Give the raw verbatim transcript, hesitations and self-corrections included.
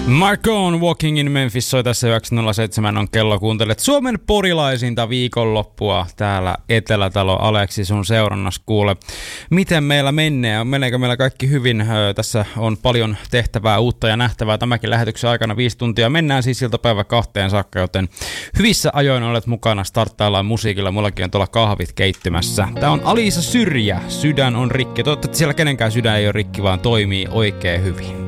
Marcon Walking in Memphis soi tässä yhdeksän nolla seitsemän on kello. Kuuntelet Suomen porilaisinta viikonloppua täällä Etelätalo. Aleksi sun seurannassa kuule. Miten meillä menee? Meneekö meillä kaikki hyvin? Tässä on paljon tehtävää, uutta ja nähtävää tämäkin lähetyksen aikana. Viisi tuntia mennään siis iltapäivä kahteen saakka, joten hyvissä ajoin olet mukana. Starttaillaan musiikilla. Mullakin on tuolla kahvit keittymässä. Tää on Alisa Syrjä. Sydän on rikki. Toivottavasti siellä kenenkään sydän ei ole rikki, vaan toimii oikein hyvin.